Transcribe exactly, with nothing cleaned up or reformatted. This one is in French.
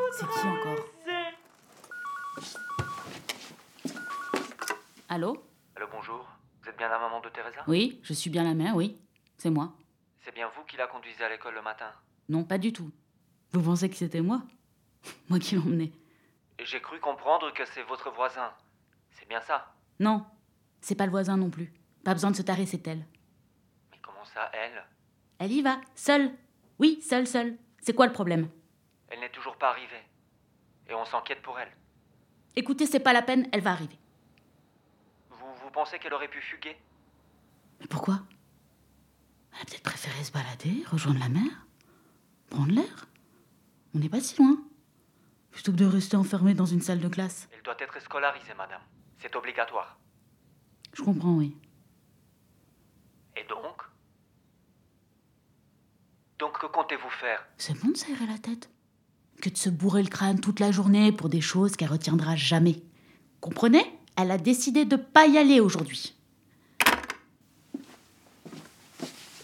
C'est qui encore? Allô? Allô, bonjour. Vous êtes bien la maman de Teresa? Oui, je suis bien la mère, oui. C'est moi. C'est bien vous qui la conduisez à l'école le matin? Non, pas du tout. Vous pensez que c'était moi? Moi qui l'emmenais. J'ai cru comprendre que c'est votre voisin. C'est bien ça? Non, c'est pas le voisin non plus. Pas besoin de se tarer, c'est elle. Mais comment ça, elle? Elle y va, seule. Oui, seule, seule. C'est quoi le problème? Elle n'est toujours pas arrivée. Et on s'inquiète pour elle. Écoutez, c'est pas la peine, elle va arriver. Vous, vous pensez qu'elle aurait pu fuguer? Mais pourquoi? Elle a peut-être préféré se balader, rejoindre la mer, prendre l'air. On n'est pas si loin. Plutôt que de rester enfermée dans une salle de classe. Elle doit être scolarisée, madame. C'est obligatoire. Je comprends, oui. Et donc? Donc que comptez-vous faire? C'est bon de s'aérer la tête. Que de se bourrer le crâne toute la journée pour des choses qu'elle retiendra jamais. Comprenez? Elle a décidé de pas y aller aujourd'hui.